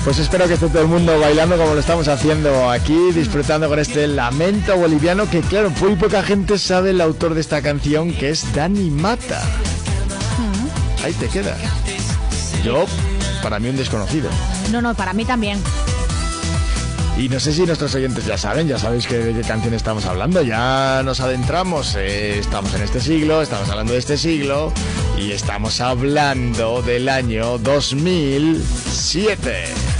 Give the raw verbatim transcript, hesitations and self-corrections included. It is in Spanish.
Pues espero que esté todo el mundo bailando como lo estamos haciendo aquí, disfrutando con este lamento boliviano que, claro, muy poca gente sabe el autor de esta canción, que es Dani Mata. Ahí te queda. Yo, para mí, un desconocido. No, no, para mí también. Y no sé si nuestros oyentes ya saben, ya sabéis que, de qué canción estamos hablando, ya nos adentramos, eh, estamos en este siglo, estamos hablando de este siglo y estamos hablando del año dos mil siete.